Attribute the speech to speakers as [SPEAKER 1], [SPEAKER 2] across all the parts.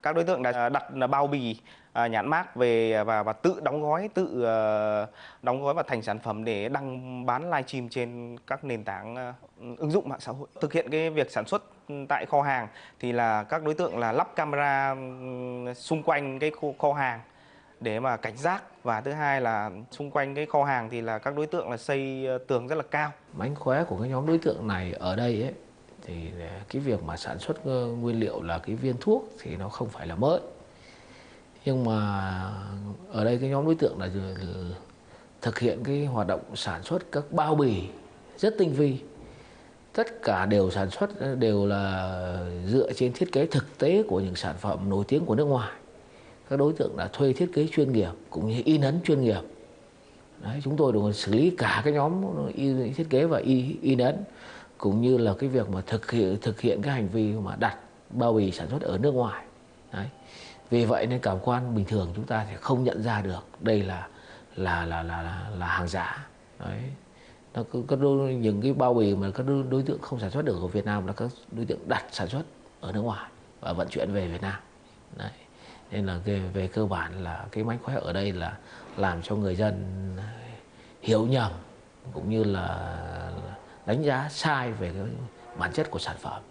[SPEAKER 1] Các đối tượng đã đặt bao bì, nhãn mác về và tự đóng gói vào thành sản phẩm để đăng bán livestream trên các nền tảng ứng dụng mạng xã hội. Thực hiện cái việc sản xuất tại kho hàng thì là các đối tượng là lắp camera xung quanh cái kho hàng để mà cảnh giác, và thứ hai là xung quanh cái kho hàng thì là các đối tượng là xây tường rất là cao.
[SPEAKER 2] Mánh khóe của cái nhóm đối tượng này ở đây ấy, thì cái việc mà sản xuất nguyên liệu là cái viên thuốc thì nó không phải là mới. Nhưng mà ở đây cái nhóm đối tượng là thực hiện cái hoạt động sản xuất các bao bì rất tinh vi. Tất cả đều sản xuất đều là dựa trên thiết kế thực tế của những sản phẩm nổi tiếng của nước ngoài. Các đối tượng đã thuê thiết kế chuyên nghiệp cũng như in ấn chuyên nghiệp. Đấy, chúng tôi đều xử lý cả cái nhóm thiết kế và in ấn, cũng như là cái việc mà thực hiện cái hành vi mà đặt bao bì sản xuất ở nước ngoài. Đấy. Vì vậy nên cảm quan bình thường chúng ta sẽ không nhận ra được đây là hàng giả. Đấy. Những cái bao bì mà các đối tượng không sản xuất được ở Việt Nam là các đối tượng đặt sản xuất ở nước ngoài và vận chuyển về Việt Nam. Đấy. Nên là về cơ bản là cái mánh khóe ở đây là làm cho người dân hiểu nhầm cũng như là đánh giá sai về cái bản chất của sản phẩm.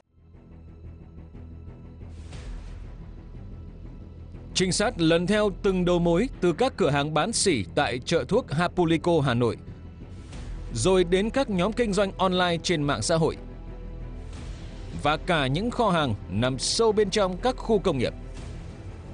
[SPEAKER 3] Trinh sát lần theo từng đầu mối từ các cửa hàng bán sỉ tại chợ thuốc Hapulico, Hà Nội, rồi đến các nhóm kinh doanh online trên mạng xã hội và cả những kho hàng nằm sâu bên trong các khu công nghiệp.